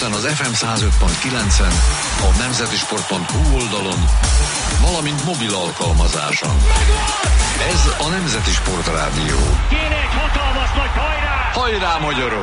ezen az FM 105.9-en, a nemzetisport.hu oldalon, valamint mobil alkalmazáson. Ez a Nemzeti Sport Rádió. Kéne egy hatalmas nagy hajrá! Hajrá, magyarok!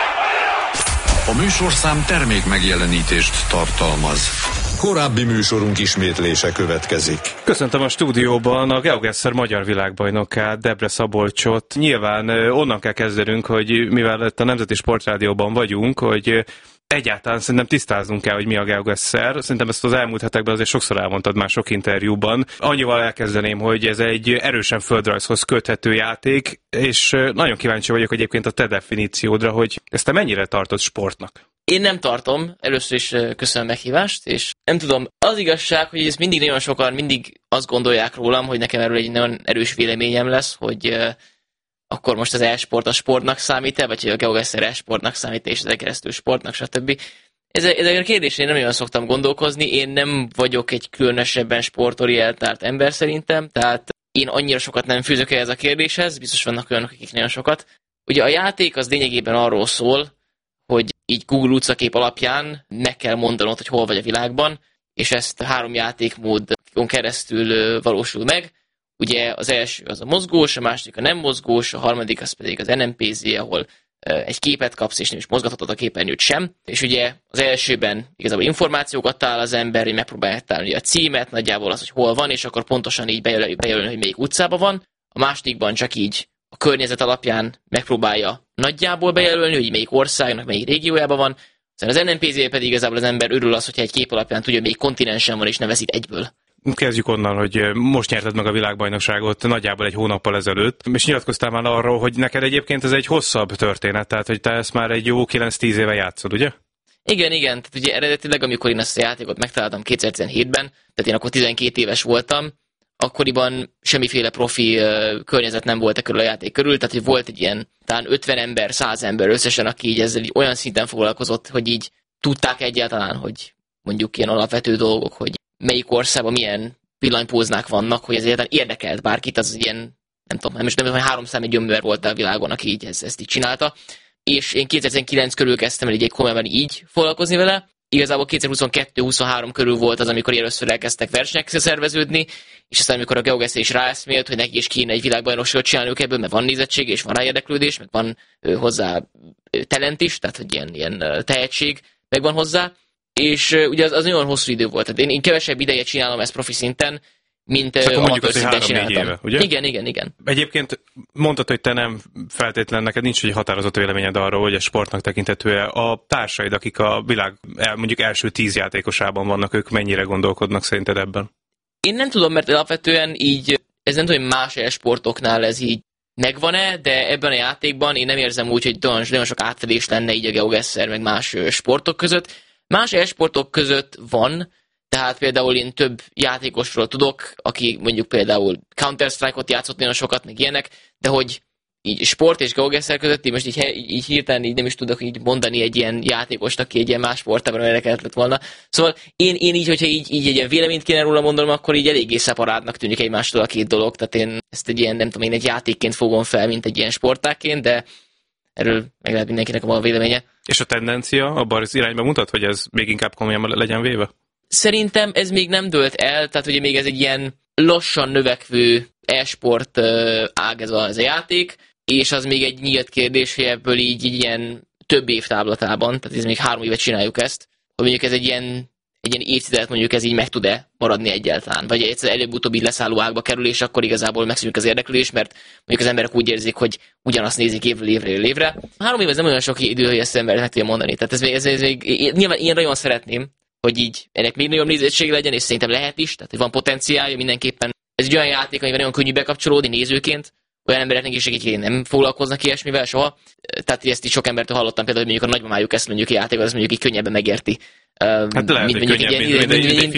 A műsorszám termék megjelenítést tartalmaz. Korábbi műsorunk ismétlése következik. Köszöntöm a stúdióban a GeoGuessr magyar világbajnokát, Debre Szabolcsot. Nyilván onnan kell kezdenünk, hogy mivel itt a Nemzeti Sportrádióban vagyunk, hogy egyáltalán szerintem tisztáznunk kell, hogy mi a GeoGuessr. Szerintem ezt az elmúlt hetekben azért sokszor elmondtad már sok interjúban. Annyival elkezdeném, hogy ez egy erősen földrajzhoz köthető játék, és nagyon kíváncsi vagyok egyébként a te definíciódra, hogy ezt te mennyire tartod sportnak? Én nem tartom, először is köszönöm a meghívást, és nem tudom, az igazság, hogy ez mindig nagyon sokan mindig azt gondolják rólam, hogy nekem erről egy nagyon erős véleményem lesz, hogy akkor most az e-sport a sportnak számít-e, vagy hogy a GeoGuessr e-sportnak számít-e, és ezen keresztül sportnak, stb. Ezekre a kérdésre én nem olyan szoktam gondolkozni, én nem vagyok egy különösebben sportorientált ember szerintem, tehát én annyira sokat nem fűzök ehhez a kérdéshez, biztos vannak olyanok, akik nagyon sokat. Ugye a játék az lényegében arról szól, hogy így Google utcakép alapján meg kell mondanod, hogy hol vagy a világban, és ezt 3 játékmódon keresztül valósul meg. Ugye az első az a mozgós, a második a nem mozgós, a harmadik az pedig az NMPZ, ahol egy képet kapsz, és nem is mozgathatod a képernyőt sem. És ugye az elsőben igazából információkat talál az ember, hogy megpróbálja találni a címet, nagyjából az, hogy hol van, és akkor pontosan így bejelölni, hogy melyik utcában van. A másodikban csak így a környezet alapján megpróbálja nagyjából bejelölni, hogy melyik országnak, melyik régiójában van. Az NMPZ pedig igazából az ember örül az, hogyha egy kép alapján tudja, hogy melyik kontinensen van, és ne veszít egyből. Kezdjük onnan, hogy most nyerted meg a világbajnokságot nagyjából egy hónappal ezelőtt, és nyilatkoztál már arról, hogy neked egyébként ez egy hosszabb történet, tehát hogy te ezt már egy jó 9-10 éve játszod, ugye? Igen. Tehát ugye eredetileg, amikor én ezt a játékot megtaláltam 2017-ben, tehát én akkor 12 éves voltam, akkoriban semmiféle profi környezet nem volt körül a játék körül, tehát hogy volt egy ilyen talán 50 ember, 100 ember összesen, aki így ezzel így olyan szinten foglalkozott, hogy így tudták egyáltalán, hogy mondjuk ilyen alapvető dolgok, hogy melyik országban milyen villanypóznák vannak, hogy ez egyáltalán érdekelt bárkit, az ilyen, nem tudom, most nem tudom, hogy 3 számú gyömber volt a világon, aki így ezt így csinálta. És én 2019 körül kezdtem el egy komolyan így foglalkozni vele. Igazából 2022-23 körül volt az, amikor először elkezdtek versenyek szerveződni, és aztán amikor a GeoGuessr is ráeszmélt, hogy neki is kéne egy világbajnokságot csinálniuk ebből, mert van nézettség, és van rá érdeklődés, meg van hozzá talent is, tehát hogy ilyen tehetség megvan hozzá. És ugye az nagyon hosszú idő volt. Tehát én kevesebb ideje csinálom ezt profi szinten, mint amatőr szinten csináltam. Éve, ugye? Igen. Egyébként mondtad, hogy te nem feltétlenül neked nincs egy határozott véleményed arról, hogy a sportnak tekinthető a társaid, akik a világ mondjuk első 10 játékosában vannak, ők mennyire gondolkodnak szerinted ebben? Én nem tudom, mert alapvetően így, ez nem tudom, hogy más sportoknál ez így megvan-e, de ebben a játékban én nem érzem úgy, hogy nagyon sok átfedés lenne így a GeoGuessr meg más sportok között. Más e-sportok között van, tehát például én több játékosról tudok, aki mondjuk például Counter-Strike-ot játszott nagyon sokat, meg ilyenek, de hogy így sport és GeoGuessr között, most így hirtelen így nem is tudok így mondani egy ilyen játékost, aki egy ilyen más sportában érdekelt lett volna. Szóval én így, hogyha így egy ilyen véleményt kéne róla mondanom, akkor így eléggé szeparátnak tűnik egymástól a két dolog, tehát én ezt egy ilyen, nem tudom, én egy játékként fogom fel, mint egy ilyen sportákként, de erről meg lehet mindenkinek van a véleménye. És a tendencia abban az irányba mutat, hogy ez még inkább komolyan legyen véve? Szerintem ez még nem dőlt el, tehát ugye még ez egy ilyen lassan növekvő e-sport ág ez a játék, és az még egy nyílt kérdés, hogy ebből így ilyen több év táblatában, tehát ez még 3 évet csináljuk ezt, hogy mondjuk ez egy ilyen évtizedet mondjuk ez így meg tud-e maradni egyáltalán, vagy egyszer előbb-utóbb így leszálló ágba kerül, és akkor igazából megszűnik az érdeklődés, mert mondjuk az emberek úgy érzik, hogy ugyanazt nézik évre. 3 év ez nem olyan sok idő, hogy ezt az ember meg tudja mondani. Tehát ez még nyilván én nagyon szeretném, hogy így ennek még nagyobb nézettsége legyen, és szerintem lehet is, tehát hogy van potenciálja mindenképpen. Ez egy olyan játék, amivel nagyon könnyű bekapcsolódni nézőként, olyan embereknek is, akik nem foglalkoznak ilyesmivel soha. Tehát ezt is sok embertől hallottam, például, hogy mondjuk a nagymamájuk ezt mondjuk játékot, az mondjuk így könnyebben megérti. Hát lehet, hogy könnyebb,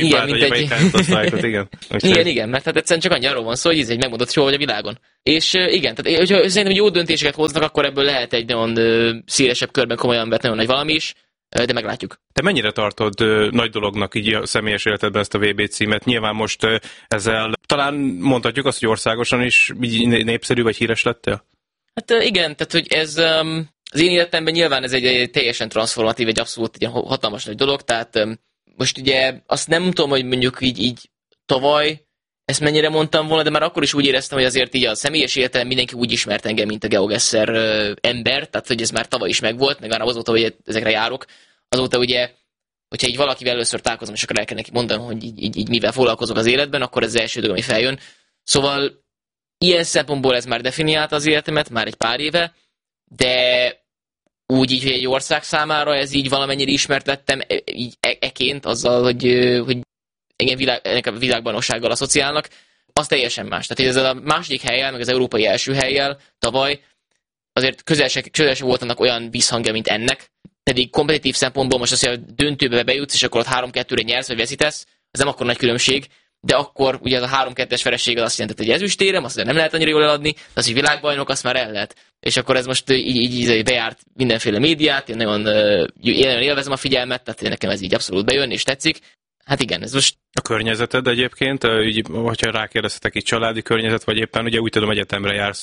Igen, mert hát egyszerűen csak annyi arról van szó, hogy ez egy megmondott, hol vagy a világon. És igen, tehát hogyha szerintem, hogy jó döntéseket hoznak, akkor ebből lehet egy nagyon szélesebb körben komolyan vett nagyon nagy valami is, de meglátjuk. Te mennyire tartod nagy dolognak így a személyes életedben ezt a VB címet? Nyilván most ezzel talán mondhatjuk azt, hogy országosan is népszerű vagy híres lettél? Hát igen, tehát hogy Az én életemben nyilván ez egy teljesen transformatív, egy abszolút egy hatalmas nagy dolog, tehát most ugye azt nem tudom, hogy mondjuk így tavaly ezt mennyire mondtam volna, de már akkor is úgy éreztem, hogy azért így a személyes életem mindenki úgy ismert engem, mint a GeoGuessr ember, tehát hogy ez már tavaly is megvolt, meg már azóta, hogy ezekre járok, azóta ugye, hogyha így valakivel először találkozom, és akkor el kell neki mondanom, hogy így mivel foglalkozok az életben, akkor ez az első dolog, ami feljön. Szóval ilyen szempontból ez már definiálta az életemet, már egy pár éve, de úgy így, hogy egy ország számára ez így valamennyire ismert lettem, így eként azzal, hogy ennek a világbajnoksággal asszociálnak, az teljesen más. Tehát ez a második hellyel, meg az európai első hellyel tavaly azért közel se volt annak olyan visszhangja, mint ennek, pedig kompetitív szempontból most azt, hogy a döntőbe bejutsz, és akkor ott 3-2-re nyersz, vagy veszítesz, ez nem akkor nagy különbség, de akkor ugye az a 3-2-es vereség az azt jelentett, hogy ezüstérem, azt nem lehet annyira jól eladni, de az, hogy világbajnok, azt már el lehet. És akkor ez most így bejárt mindenféle médiát, én nagyon élvezem a figyelmet, tehát nekem ez így abszolút bejön, és tetszik. Hát igen, ez most... A környezeted egyébként, így, hogyha rákérdeztetek itt családi környezet, vagy éppen ugye úgy tudom egyetemre jársz,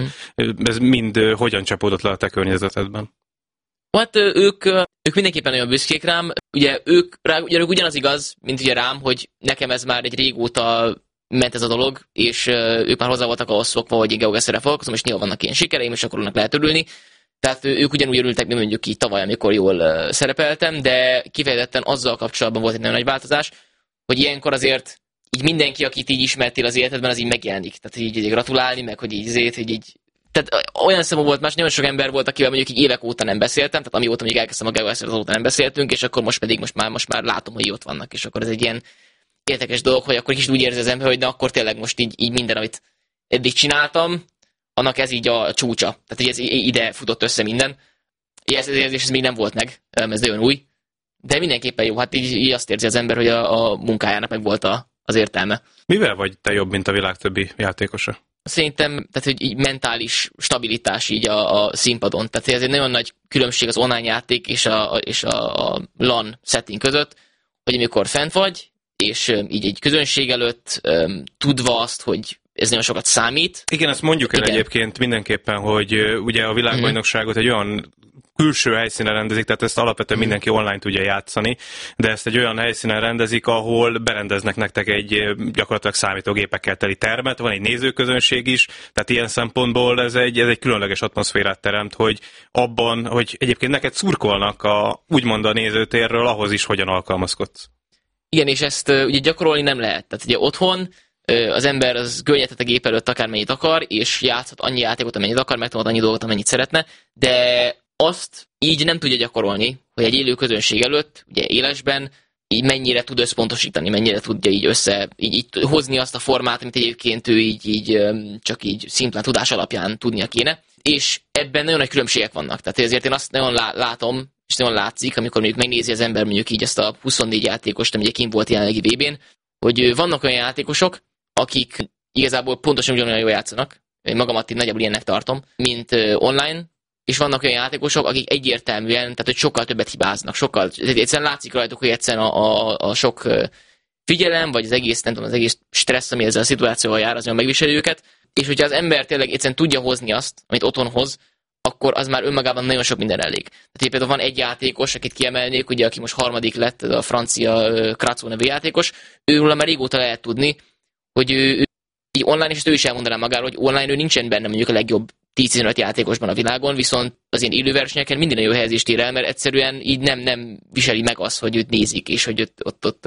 ez mind hogyan csapódott le a te környezetedben? Hát ők mindenképpen nagyon büszkék rám. Ugye ők ugyanaz igaz, mint ugye rám, hogy nekem ez már egy régóta ment ez a dolog, és ők már hozzá voltak ahhoz szokva, hogy én GeoGuessrrel foglalkozom, és nyilván vannak ilyen sikereim, és akkor annak lehet örülni. Tehát ők ugyanúgy örültek, mint mondjuk így tavaly, amikor jól szerepeltem, de kifejezetten azzal kapcsolatban volt egy nagyon nagy változás, hogy ilyenkor azért így mindenki, akit így ismertél az életedben, az így megjelenik. Tehát így gratulálni, meg hogy így tehát olyan szemben volt más, nagyon sok ember volt, akivel mondjuk így évek óta nem beszéltem, tehát amióta mondjuk elkezdtem a GeoGuessr, azóta nem beszéltünk, és akkor most már látom, hogy ott vannak, és akkor ez egy ilyen érdekes dolog, hogy akkor is úgy érzi az ember, hogy na akkor tényleg most így minden, amit eddig csináltam, annak ez így a csúcsa. Tehát hogy ez ide futott össze minden. Ez érzés még nem volt meg, ez nagyon új, de mindenképpen jó, hát így azt érzi az ember, hogy a munkájának meg volt az értelme. Mivel vagy te jobb, mint a világ többi játékosa? Szerintem, tehát hogy így mentális stabilitás így a színpadon. Tehát ez egy nagyon nagy különbség az online játék és a LAN setting között, hogy amikor fent vagy, és így egy közönség előtt tudva azt, hogy ez nagyon sokat számít. Igen, ezt mondjuk el egyébként mindenképpen, hogy ugye a világbajnokságot egy olyan külső helyszínen rendezik, tehát ezt alapvetően mindenki online tudja játszani, de ezt egy olyan helyszínen rendezik, ahol berendeznek nektek egy gyakorlatilag számítógépekkel teli termet, van egy nézőközönség is, tehát ilyen szempontból ez egy különleges atmoszférát teremt, hogy abban, hogy egyébként neked szurkolnak úgymond a nézőtérről, ahhoz is hogyan alkalmazkodsz. Igen, és ezt ugye gyakorolni nem lehet. Tehát ugye otthon az ember az görnyedhet a gép előtt akármennyit akar, és játszhat annyi játékot, amennyit akar, megtanult annyi dolgot, amennyit szeretne, de azt így nem tudja gyakorolni, hogy egy élő közönség előtt, ugye élesben, így mennyire tud összpontosítani, mennyire tudja így hozni azt a formát, amit egyébként ő így csak így szimplán tudás alapján tudnia kéne. És ebben nagyon nagy különbségek vannak. Tehát ezért én azt nagyon látom, és nagyon látszik, amikor mondjuk megnézi az ember mondjuk így ezt a 24 játékost, ami ugye kint volt jelenlegi VB-n, hogy vannak olyan játékosok, akik igazából pontosan ugyanolyan jól játszanak, én magamat így nagyjából ilyennek tartom, mint online, és vannak olyan játékosok, akik egyértelműen, tehát hogy sokkal többet hibáznak, egyszerűen látszik rajtuk, hogy egyszerűen a sok figyelem, vagy az egész, nem tudom, az egész stressz, ami ezzel a szituációval jár, az olyan megviseli őket, és hogyha az ember tényleg egyszerűen tudja hozni azt, amit otthon hoz, akkor az már önmagában nagyon sok minden elég. Tehát például van egy játékos, akit kiemelnék, ugye, aki most harmadik lett, a francia Kratzo nevű játékos, őről már régóta lehet tudni, hogy ő így online, és ő is elmondaná magáról, hogy online ő nincsen benne mondjuk a legjobb 10-15 játékosban a világon, viszont az ilyen élő versenyeken minden jó helyezést ér el, mert egyszerűen így nem viseli meg azt, hogy őt nézik, és hogy ott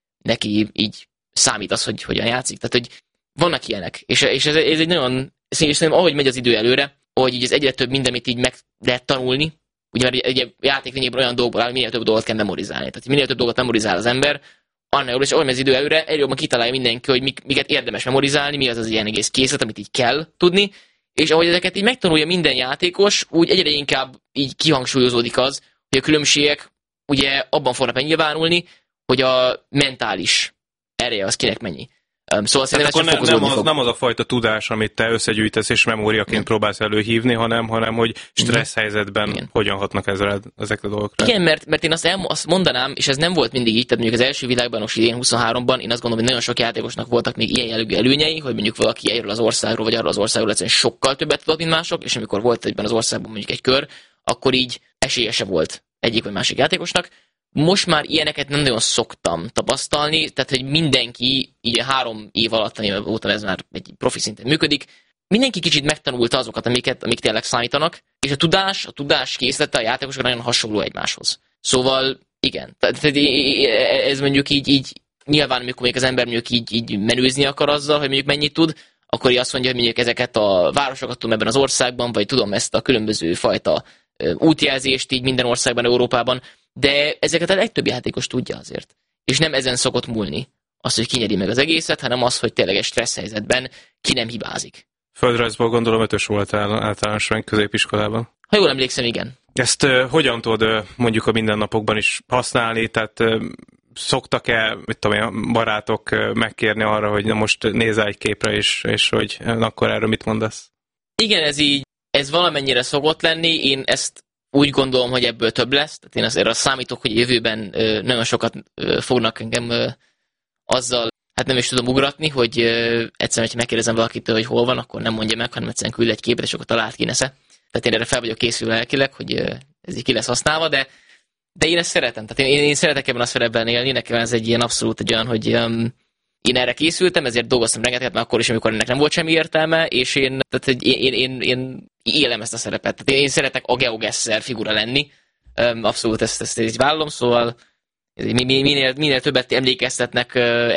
neki így számít az, hogy hogyan játszik. Tehát, hogy vannak ilyenek, és ez egy nagyon, szerintem ahogy megy az idő előre, hogy így ez egyre több minden, amit így meg lehet tanulni, ugye mert egy játék lényegében olyan dolgokból áll, minél több dolgot kell memorizálni. Tehát minél több dolgot memorizál az ember, annál jobb, és ahogy megy az idő előre, egyre jobban kitalálja mindenki, hogy miket érdemes memorizálni, mi az ilyen egész készlet, amit így kell tudni, és ahogy ezeket így megtanulja minden játékos, úgy egyre inkább így kihangsúlyozódik az, hogy a különbségek ugye abban fognak megnyilvánulni, hogy a mentális ereje az kinek mennyi. Szóval szerintem ez csak nem az a fajta tudás, amit te összegyűjtesz és memóriaként próbálsz előhívni, hanem hogy stressz helyzetben hogyan hatnak ezek a dolgokra. Igen, mert én azt mondanám, és ez nem volt mindig így, tehát mondjuk az első világbajnokság idén 23-ban, én azt gondolom, hogy nagyon sok játékosnak voltak még ilyen jellegű előnyei, hogy mondjuk valaki erről az országról, vagy arról az országról egyszerűen sokkal többet tudott, mint mások, és amikor volt egyben az országban mondjuk egy kör, akkor így esélyese volt egyik vagy másik játékosnak. Most már ilyeneket nem nagyon szoktam tapasztalni, tehát hogy mindenki így 3 év alatt, óta ez már egy profi szinten működik, mindenki kicsit megtanulta azokat, amik tényleg számítanak, és a tudás készlete a játékosok nagyon hasonló egymáshoz. Szóval igen, tehát ez mondjuk így nyilván, amikor még az ember mondjuk így menőzni akar azzal, hogy mondjuk mennyit tud, akkor így azt mondja, hogy mondjuk ezeket a városokat tudom ebben az országban, vagy tudom ezt a különböző fajta útjelzést így minden országban, Európában, de ezeket a legtöbb játékos tudja azért. És nem ezen szokott múlni az, hogy ki nyeri meg az egészet, hanem az, hogy tényleg egy stressz helyzetben ki nem hibázik. Földrajzból gondolom 5-ös voltál általános középiskolában. Ha jól emlékszem, igen. Ezt hogyan tudod mondjuk a mindennapokban is használni? Tehát szoktak-e, mit tudom én, barátok megkérni arra, hogy na most nézz egy képre, és hogy akkor erről mit mondasz? Igen, ez valamennyire szokott lenni. Én ezt úgy gondolom, hogy ebből több lesz. Tehát én erre számítok, hogy jövőben nagyon sokat fognak engem azzal, hát nem is tudom ugratni, hogy egyszerűen, hogyha megkérdezem valakitől, hogy hol van, akkor nem mondja meg, hanem egyszerűen küld egy képet, és akkor talált ki nesze. Tehát én erre fel vagyok készülve lelkileg, hogy ez így ki lesz használva, de én ezt szeretem. Tehát én szeretek ebben a szerepben élni, nekem ez egy ilyen abszolút egy olyan, hogy én erre készültem, ezért dolgoztam rengeteget, már akkor is, amikor ennek nem volt semmi értelme, és én élem ezt a szerepet. Tehát én szeretek a GeoGuessr figura lenni, abszolút ezt így vállalom, szóval minél többet emlékeztetnek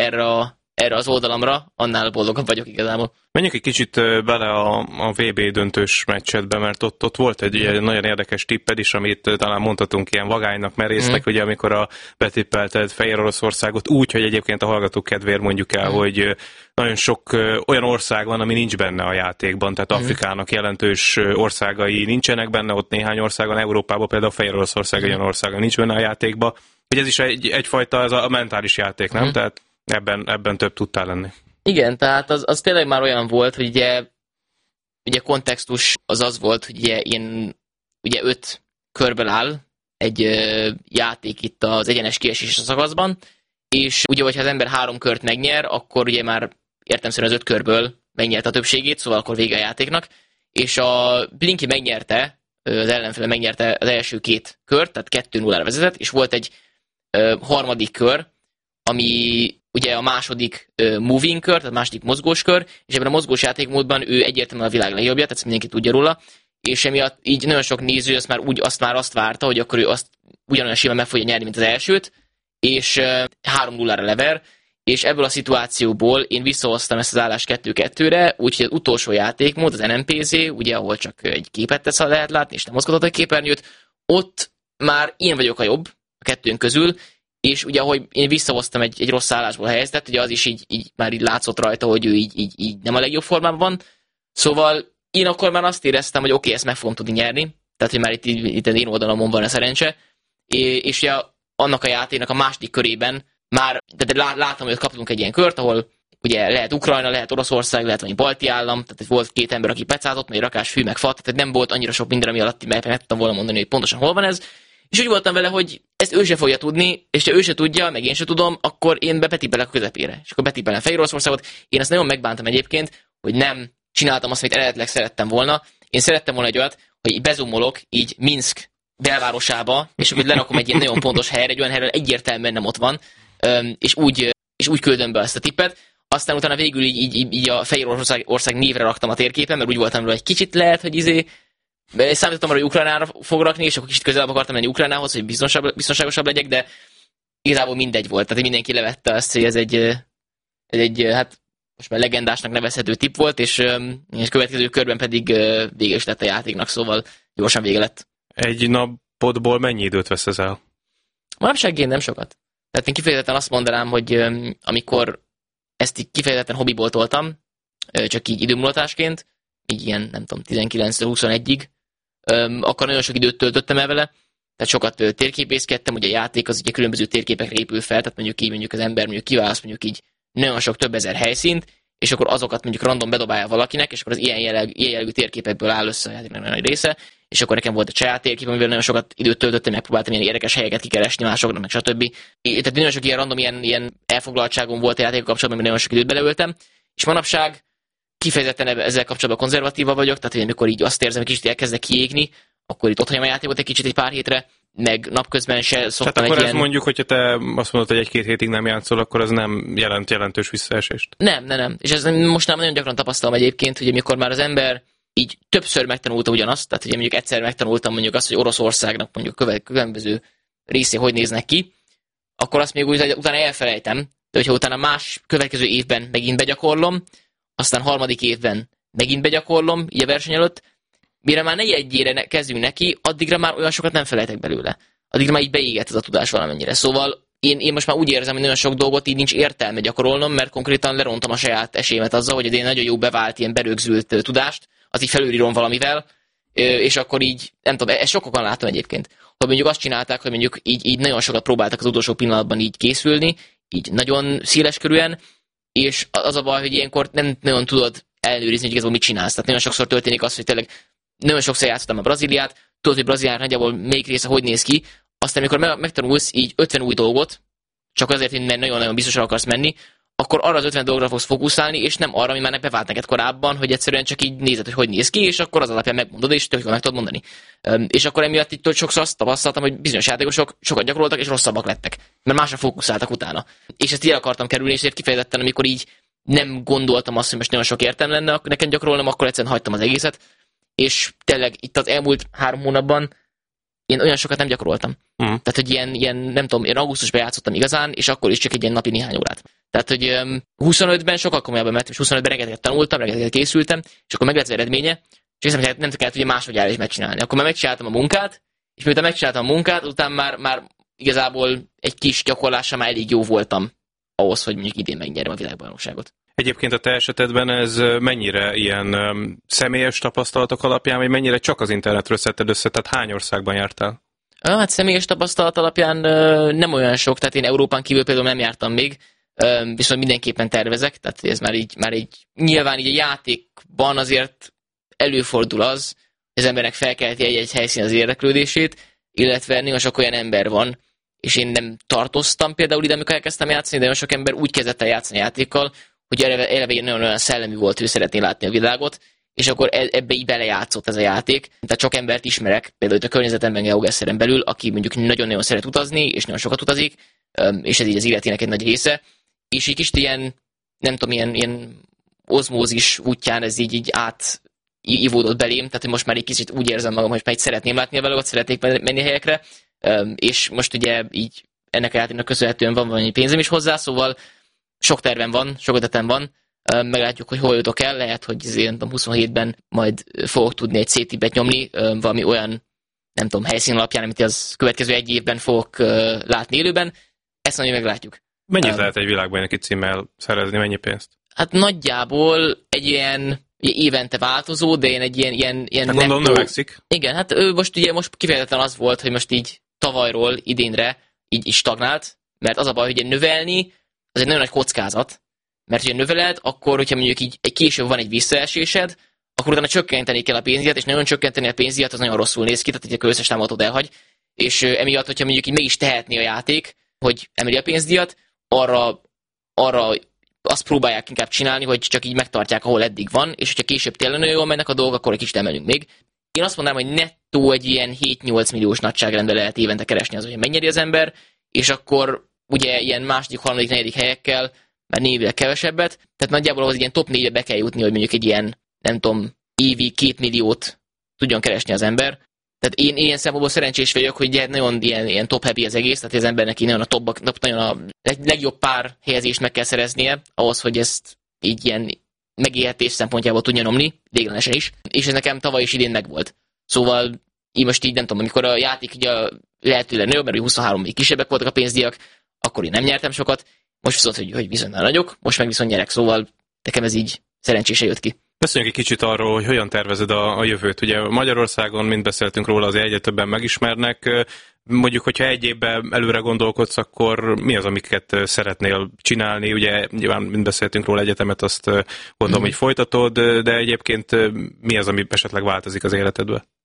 erre az oldalamra, annál boldogabb vagyok igazából. Menjünk egy kicsit bele a VB döntős meccsetbe, mert ott volt egy nagyon érdekes tipped is, amit talán mondhatunk ilyen vagánynak, merésznek, ugye amikor betippelted Fehér Oroszországot úgy, hogy egyébként a hallgatók kedvéért mondjuk el, hogy nagyon sok olyan ország van, ami nincs benne a játékban, tehát Afrikának jelentős országai nincsenek benne, ott néhány ország van, Európában például Fehér Oroszország olyan országa nincs benne a játékban. Hogy ez is egyfajta ez a mentális játék, nem? Tehát ebben több tudtál lenni. Igen, tehát az tényleg már olyan volt, hogy ugye kontextus az volt, hogy ugye 5 körből áll egy játék itt az egyenes kiesés szakaszban, és ugye, hogyha az ember 3 kört megnyer, akkor ugye már értelemszerűen az 5 körből megnyerte a többségét, szóval akkor vége a játéknak, és a Blinky megnyerte, az ellenfele megnyerte az első 2 kört, tehát 2-0-ra vezetett, és volt egy harmadik kör, ami ugye a második moving kör, tehát második mozgós kör, és ebben a mozgós játékmódban ő egyértelműen a világ legjobbja, tehát mindenki tudja róla, és emiatt így nagyon sok néző azt várta, hogy akkor ő azt ugyanolyan simán meg fogja nyerni, mint az elsőt, és 3-0-ra lever, és ebből a szituációból én visszahoztam ezt az állást 2-2-re, úgyhogy az utolsó játékmód, az NMPZ, ugye, ahol csak egy képet tesz, lehet látni, és nem mozgatod a képernyőt, ott már én vagyok a jobb a kettőnk közül, és ugye, ahogy én visszahoztam egy rossz állásból helyeztet, ugye az is így már így látszott rajta, hogy ő így nem a legjobb formában van. Szóval én akkor már azt éreztem, hogy oké, ezt meg fogom tudni nyerni, tehát, hogy már itt én oldalamon van a szerencse, és ugye annak a játéknak a második körében már, de láttam, hogy kaptunk egy ilyen kört, ahol ugye lehet Ukrajna, lehet Oroszország, lehet valami balti állam, tehát volt 2 ember, aki pecázott, meg rakás fű, meg fa, tehát nem volt annyira sok minden, ami alatt meg tudtam volna mondani, hogy pontosan hol van ez. És úgy voltam vele, hogy ezt ő se fogja tudni, és ha ő se tudja, meg én se tudom, akkor én betippelek a közepére. És akkor betippelem Fehér Oroszországot. Én ezt nagyon megbántam egyébként, hogy nem csináltam azt, amit eredetileg szerettem volna. Én szerettem volna egy olyat, hogy bezumolok így Minszk belvárosába, és akkor lerakom egy ilyen nagyon pontos helyre, egy olyan helyre, egyértelműen nem ott van, és úgy küldöm be ezt a tippet. Aztán utána végül így a Fehér Oroszország névre raktam a térképen, mert úgy voltam vele, hogy kicsit lehet, hogy számítottam arra, hogy Ukrajnára fog rakni, és akkor kicsit közelebb akartam menni Ukrajnához, hogy biztonságosabb legyek, de igazából mindegy volt. Tehát mindenki levette azt, hogy ez egy hát most már legendásnak nevezhető tipp volt, és következő körben pedig vége is lett a játéknak, szóval gyorsan vége lett. Egy napodból mennyi időt vesz ez el? Manapság nem sokat. Tehát én kifejezetten azt mondanám, hogy amikor ezt így kifejezetten hobbiból toltam, csak így időmulatásként, így ilyen, nem tudom, 19-21-ig, akkor nagyon sok időt töltöttem el vele, tehát sokat térképészkedtem, ugye a játék az ugye különböző térképekre épül fel, tehát mondjuk az ember kiválaszt mondjuk így nagyon sok több ezer helyszínt, és akkor azokat mondjuk random bedobálja valakinek, és akkor az ilyen jellegű térképekből áll össze a játéknak nagy része, és akkor nekem volt egy saját térkép, amivel nagyon sokat időt töltöttem, megpróbáltam ilyen érdekes helyeket kikeresni másoknak, meg stb. Tehát nagyon sok ilyen random, ilyen elfoglaltságom volt a játékkal kapcsolatban, mert nagyon sok időt beleöltem, és manapság kifejezetten ezzel kapcsolatban konzervatíva vagyok, tehát hogy amikor így azt érzem, hogy kicsit elkezdek kiégni, akkor itt ott hagyom a játékot egy kicsit egy pár hétre, meg napközben se szoktam tehát akkor egy ez ilyen... mondjuk, hogyha te azt mondod, hogy egy-két hétig nem játszol, akkor az nem jelentős visszaesést. Nem. És ez most nem nagyon gyakran tapasztalom egyébként, hogy amikor már az ember így többször megtanulta ugyanazt, tehát ugye mondjuk egyszer megtanultam mondjuk azt, hogy Oroszországnak mondjuk különböző részé hogy néznek ki, akkor azt még úgy, utána elfelejtem, de hogyha utána más következő évben megint begyakorlom, aztán harmadik évben megint begyakorlom, így a verseny előtt, mire már negyedjére kezdünk neki, addigra már olyan sokat nem felejtek belőle. Addigra már így beégett ez a tudás valamennyire. Szóval én most már úgy érzem, hogy nagyon sok dolgot így nincs értelme gyakorolnom, mert konkrétan lerontam a saját esélyemet azzal, hogy egy nagyon jó bevált, ilyen berögzült tudást, az így felülírom valamivel, és akkor így, nem tudom, ezt sokan látom egyébként. Hogy mondjuk azt csinálták, hogy mondjuk így nagyon sokat próbáltak az utolsó pillanatban így készülni, így nagyon széleskörűen, és az a baj, hogy ilyenkor nem nagyon tudod ellenőrizni, hogy igazából mit csinálsz. Tehát nagyon sokszor történik az, hogy tényleg nagyon sokszor játszottam a Brazíliát, tudod, hogy Brazíliának nagyjából melyik része hogy néz ki, aztán amikor megtanulsz így 50 új dolgot, csak azért, hogy nagyon-nagyon biztosan akarsz menni, akkor arra az 50 dolgra fogsz fókuszálni, és nem arra, ami már bevált neked korábban, hogy egyszerűen csak így nézed, hogy néz ki, és akkor az alapján megmondod, és tök jól meg tudod mondani. És akkor emiatt itt sokszor azt tapasztaltam, hogy bizonyos játékosok sokat gyakoroltak, és rosszabbak lettek, mert másra fókuszáltak utána. És ezt így akartam kerülni, és ezért kifejezetten, amikor így nem gondoltam azt, hogy most nagyon sok értelme lenne nekem gyakorolnom, akkor egyszerűen hagytam az egészet, és tényleg itt az elmúlt 3 hónapban én olyan sokat nem gyakoroltam. Tehát, hogy ilyen, nem tudom, én augusztusban játszottam igazán, és akkor is csak egy ilyen napi néhány órát. Tehát, hogy 25-ben sokkal komolyabban mentem, és 25-ben rengeteget tanultam, rengeteget készültem, és akkor meg lett az eredménye, és ezt nem kellett ugye másodjára is megcsinálni. Akkor már megcsináltam a munkát, és miután megcsináltam a munkát, utána már igazából egy kis gyakorlással már elég jó voltam ahhoz, hogy mondjuk idén megnyerjem a világbajnokságot. Egyébként a te esetedben ez mennyire ilyen személyes tapasztalatok alapján, vagy mennyire csak az internetről szedted össze, tehát hány országban jártál? Hát személyes tapasztalat alapján nem olyan sok, tehát én Európán kívül például nem jártam még, viszont mindenképpen tervezek, tehát ez már így nyilván így a játékban azért előfordul az, hogy az embernek felkelti egy helyszín az érdeklődését, illetve nagyon sok olyan ember van, és én nem tartoztam például ide, amikor elkezdtem játszani, de nagyon sok ember úgy kezdett el játszani játékkal, hogy eleve nagyon olyan szellemi volt, hogy szeretné látni a világot, és akkor ebbe így belejátszott ez a játék. Tehát sok embert ismerek, például itt a környezetemben GeoGuessr-en belül, aki mondjuk nagyon-nagyon szeret utazni, és nagyon sokat utazik, és ez így az életének egy nagy része, és így kis ilyen, nem tudom, ilyen ozmózis útján ez így átívódott belém, tehát hogy most már egy kicsit úgy érzem magam, hogy már így szeretném látni a világot, szeretnék menni helyekre, és most ugye így ennek a játéknak köszönhetően van valami pénzem is hozzá, szóval sok tervem van, sok ötletem van, meglátjuk, hogy hol jutok el, lehet, hogy 27-ben majd fogok tudni egy C-tipet nyomni, valami olyan, nem tudom, helyszín alapján, amit az következő 1 évben fogok látni élőben, ezt nagyon meglátjuk. Mennyit lehet egy világbajnoki címmel szerezni, mennyi pénzt? Hát nagyjából egy ilyen évente változó, de én egy ilyen hát gondolom növekszik. Igen, hát most kifejezetten az volt, hogy most így tavalyról idénre így stagnált, mert az a baj, hogy növelni, az egy nagyon nagy kockázat, mert hogyha növeled, akkor, hogyha mondjuk így később van egy visszaesésed, akkor utána csökkenteni kell a pénzdíjat, és nagyon csökkenteni a pénzdíjat, az nagyon rosszul néz ki, tehát egy összes támogatót elhagy, és emiatt, hogyha mondjuk így mégis tehetné a játék, hogy emeli a pénzdíjat, arra azt próbálják inkább csinálni, hogy csak így megtartják, ahol eddig van, és hogyha később tényleg jól mennek a dolgok, akkor egy kicsit emelünk még. Én azt mondanám, hogy nettó egy ilyen 7-8 milliós nagyságrendben lehet évente keresni az, hogy megnyeri az ember, és akkor ugye ilyen második, harmadik, negyedik helyekkel már névileg kevesebbet, tehát nagyjából ahhoz ilyen top 4-be be kell jutni, hogy mondjuk egy ilyen, nem tudom, évi 2 milliót tudjon keresni az ember. Tehát én ilyen szempontból szerencsés vagyok, hogy nagyon ilyen top happy az egész, tehát az embernek nagyon a legjobb pár helyezést meg kell szereznie, ahhoz, hogy ezt így ilyen megélhetés szempontjából tudja nyomni, véglenesen is, és ez nekem tavaly is idén megvolt. Szóval én most így nem tudom, amikor a játék ugye lehetőleg nagyobb, mert 23 még kisebbek voltak a pénzdíjak, akkor én nem nyertem sokat, most viszont, hogy viszont már nagyok, most meg viszont nyerek, szóval nekem ez így szerencsésen jött ki. Beszéljünk egy kicsit arról, hogy hogyan tervezed a jövőt. Ugye Magyarországon, mind beszéltünk róla, azért egyre többen megismernek. Mondjuk, hogyha 1 évben előre gondolkodsz, akkor mi az, amiket szeretnél csinálni? Ugye nyilván mind beszéltünk róla, egyetemet, azt gondolom, hogy folytatod, de egyébként mi az, ami esetleg változik az életedben?